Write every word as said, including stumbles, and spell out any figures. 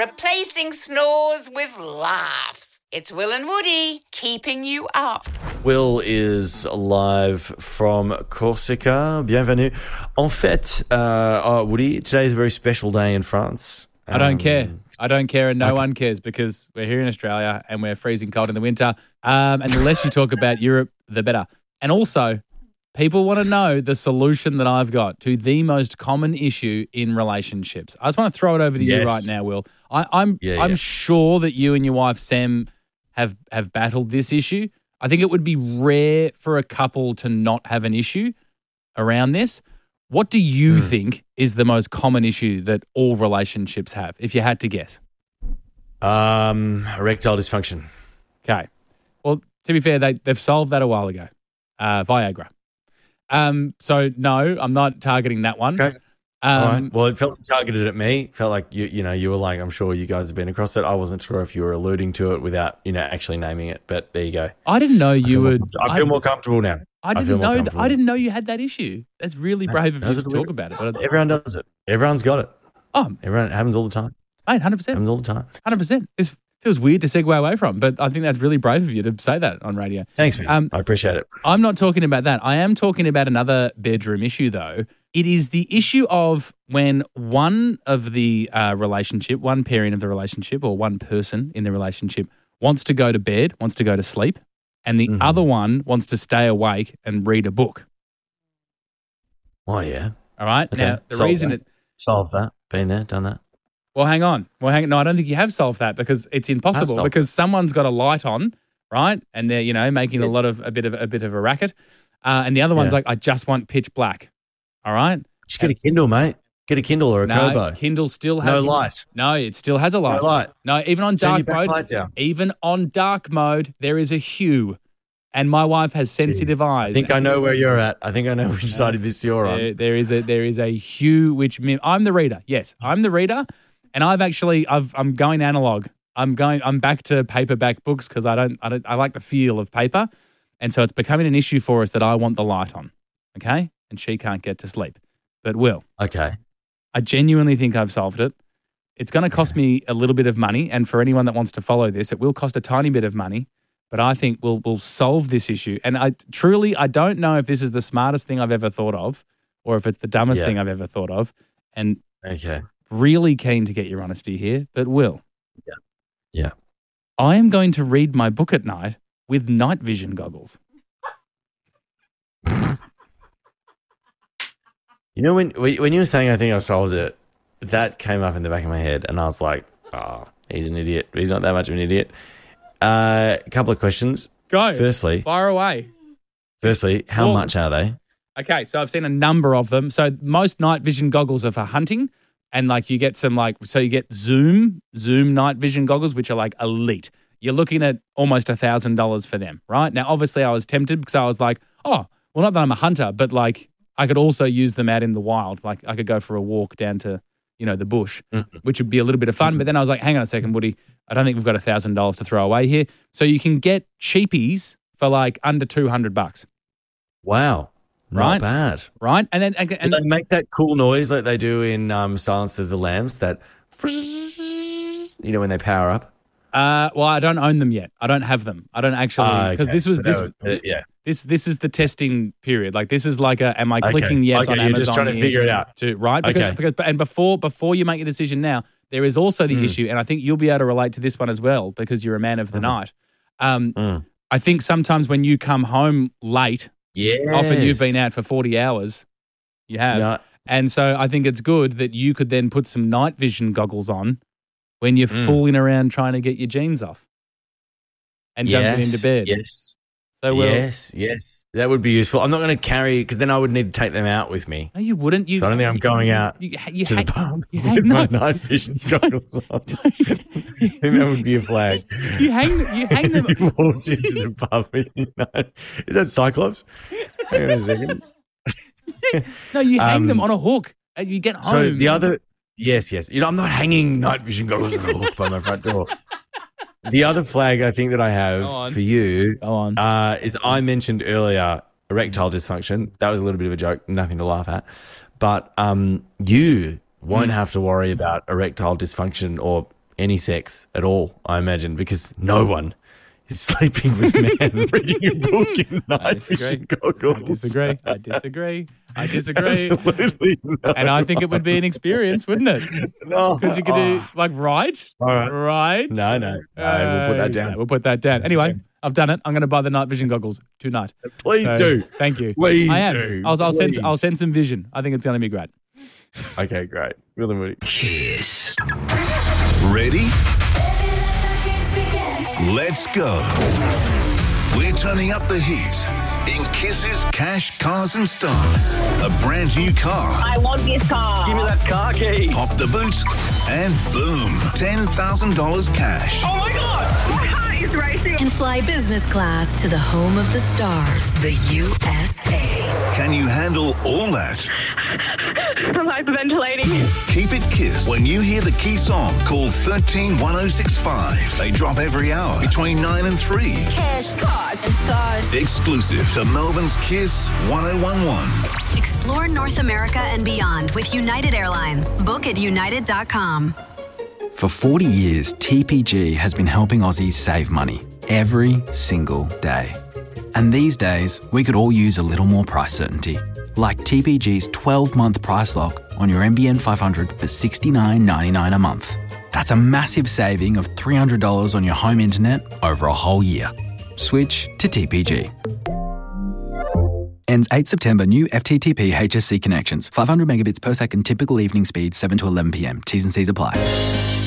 replacing snores with laughs. It's Will and Woody, keeping you up. Will is live from Corsica. Bienvenue. En fait, uh, oh, Woody, today is a very special day in France. I don't Um, care. I don't care, and no okay. one cares because we're here in Australia and we're freezing cold in the winter. Um, and the less you talk about Europe, the better. And also, people want to know the solution that I've got to the most common issue in relationships. I just want to throw it over to you Yes. right now, Will. I, I'm Yeah, I'm yeah. sure that you and your wife Sam have have battled this issue. I think it would be rare for a couple to not have an issue around this. What do you Hmm. think is the most common issue that all relationships have, if you had to guess? Um, erectile dysfunction. Okay. Well, to be fair, they, they've solved that a while ago. Uh, Viagra. Um, so, no, I'm not targeting that one. Okay. Um, All right. Well, it felt targeted at me. Felt like you, you know, you were like, I'm sure you guys have been across it. I wasn't sure if you were alluding to it without, you know, actually naming it. But there you go. I didn't know I you feel more would. comfortable- I feel more comfortable now. I I feel didn't more know. That, comfortable. I didn't know you had that issue. That's really brave of you That's to what talk we- about it. But Everyone does it. Everyone's got it. oh, Everyone, it happens all the time. mate, hundred percent, Happens all the time. hundred percent. This feels weird to segue away from, but I think that's really brave of you to say that on radio. Thanks, man. Um, I appreciate it. I'm not talking about that. I am talking about another bedroom issue, though. It is the issue of when one of the uh, relationship, one parent of the relationship, or one person in the relationship wants to go to bed, wants to go to sleep, and the Mhm. other one wants to stay awake and read a book. Oh, yeah. All right. Okay. Now, the Solve reason that. it. Solved that. Been there, done that. Well, hang on. Well, hang. No, I don't think you have solved that because it's impossible. solved Because someone's got a light on, right, and they're you know making Yeah. a lot of a bit of a bit of a racket, uh, and the other one's Yeah. like, I just want pitch black. All right. Just get a Kindle, mate. Get a Kindle or a No, Kobo. Kindle still No has light. No, it still has a light. No light. No, even on Turn your dark mode. backlight down. Even on dark mode, there is a hue, and my wife has sensitive Jeez. eyes. I think I know where you're at. I think I know which side of this you're on. There, there is a there is a hue which mim- I'm the reader. Yes, I'm the reader, and I've actually I've I'm going analog. I'm going I'm back to paperback books because I don't I don't I like the feel of paper, and so it's becoming an issue for us that I want the light on. Okay, and she can't get to sleep, but Will. Okay. I genuinely think I've solved it. It's going to cost me a little bit of money, and for anyone that wants to follow this, it will cost a tiny bit of money. But I think we'll we'll solve this issue. And I truly I don't know if this is the smartest thing I've ever thought of, or if it's the dumbest Yeah. thing I've ever thought of. And Okay. really keen to get your honesty here. But Will, Yeah. I am going to read my book at night with night vision goggles. You know, when when you were saying I think I solved it, that came up in the back of my head, and I was like, oh, he's an idiot. He's not that much of an idiot. Uh, a couple of questions. Go. Firstly, Fire away. firstly, how Well- much are they? Okay, so I've seen a number of them. So most night vision goggles are for hunting, and like you get some like so you get Zoom Zoom night vision goggles, which are like elite. You're looking at almost a thousand dollars for them, right? Now, obviously, I was tempted because I was like, oh, well, not that I'm a hunter, but like I could also use them out in the wild. Like I could go for a walk down to you know the bush, Mhm. which would be a little bit of fun. But then I was like, hang on a second, Woody, I don't think we've got a thousand dollars to throw away here. So you can get cheapies for like under two hundred bucks. Wow. Right. Not bad. Right, and then and, And and they make that cool noise like they do in um, Silence of the Lambs, that, you know, when they power up. Uh, well, I don't own them yet. I don't have them. I don't actually Ah, because okay. this was But this that was- uh, yeah. this this is the testing period. Like this is like a am I Okay. clicking yes Okay, on you're Amazon? just trying to here figure it out. to right because, Okay. because and before before you make your decision now, there is also the Mm. issue, and I think you'll be able to relate to this one as well because you're a man of the Mhm. night. Um, Mm. I think sometimes when you come home late, Yes. often you've been out for forty hours. You have. No. And so I think it's good that you could then put some night vision goggles on when you're Mm. fooling around trying to get your jeans off and jumping Yes, into bed. Yes. So we'll, yes, yes. That would be useful. I'm not going to carry, because then I would need to take them out with me. No, you wouldn't. You, So I don't think I'm you- going out you, you, to hang, the pub you hang, with no, my night vision goggles on. I think that would be a flag. you hang, you hang them. You walked into the pub with your night. Is that Cyclops? Hang on a second. No, you hang Um, them on a hook. And you get home. So the other, yes, yes. You know, I'm not hanging night vision goggles on a hook by my front door. The other flag I think that I Go have on. for you Go on. uh, is I mentioned earlier erectile dysfunction. That was a little bit of a joke, nothing to laugh at. But um, you won't Mm. have to worry about erectile dysfunction or any sex at all, I imagine, because no one is sleeping with men reading a book in I night disagree. vision goggles. I disagree. I disagree. I disagree. Absolutely not. And I think it would be an experience, wouldn't it? No. Because you could do, like, right? All right. Right? No, no. no we'll put that Uh, down. yeah, we'll put that down. Anyway, I've done it. I'm going to buy the night vision goggles tonight. Please So, do. Thank you. Please I am. do. I'll, I'll send. Please. I'll send some vision. I think it's going to be great. Okay, great. Will and Woody. Kiss. Ready? Let's go. We're turning up the heat in Kiss's Cash, Cars and Stars. A brand new car. I want this car. Give me that car key. Pop the boot and boom, ten thousand dollars cash. Oh my God! My heart is racing. And fly business class to the home of the stars, the U S A. Can you handle all that? I'm hyperventilating. Keep it Kiss. When you hear the key song, call thirteen one oh six five. They drop every hour between nine and three. Cash, cars, and stars. Exclusive to Melbourne's Kiss one oh one one. Explore North America and beyond with United Airlines. Book at united dot com. For forty years, T P G has been helping Aussies save money every single day. And these days, we could all use a little more price certainty. Like T P G's twelve-month price lock on your N B N five hundred for sixty-nine ninety-nine a month. That's a massive saving of three hundred dollars on your home internet over a whole year. Switch to T P G. Ends eighth September. New F T T P H S C connections. five hundred megabits per second. Typical evening speed seven to eleven p m. T's and C's apply.